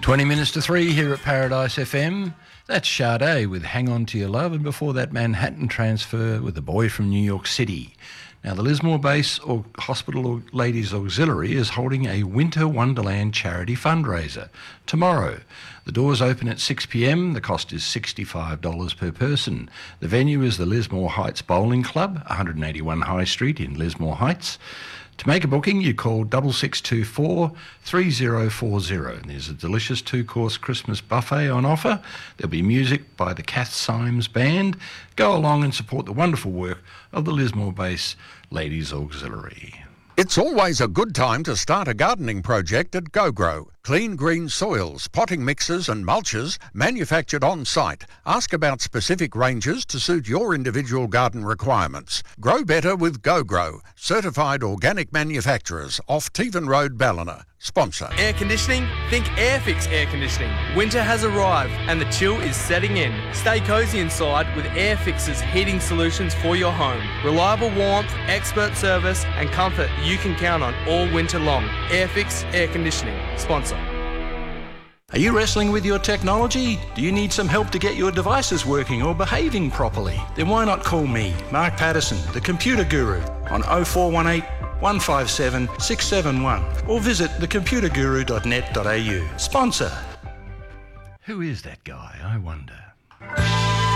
20 minutes to 3 here at Paradise FM. That's Sade with Hang On To Your Love, and before that Manhattan Transfer with The Boy From New York City. Now, the Lismore Base Hospital Ladies Auxiliary is holding a Winter Wonderland charity fundraiser tomorrow. The doors open at 6 p.m. The cost is $65 per person. The venue is the Lismore Heights Bowling Club, 181 High Street in Lismore Heights. To make a booking, you call 6624 3040. There's a delicious 2-course Christmas buffet on offer. There'll be music by the Kath Symes Band. Go along and support the wonderful work of the Lismore Base Ladies Auxiliary. It's always a good time to start a gardening project at GoGrow. Clean green soils, potting mixes and mulches manufactured on site. Ask about specific ranges to suit your individual garden requirements. Grow better with GoGrow, certified organic manufacturers off Tevan Road, Ballina. Sponsor. Air conditioning? Think Airfix Air Conditioning. Winter has arrived and the chill is setting in. Stay cosy inside with Airfix's heating solutions for your home. Reliable warmth, expert service and comfort you can count on all winter long. Airfix Air Conditioning. Sponsor. Are you wrestling with your technology? Do you need some help to get your devices working or behaving properly? Then why not call me, Mark Patterson, the computer guru, on 0418 157 671 or visit thecomputerguru.net.au. Sponsor. Who is that guy, I wonder?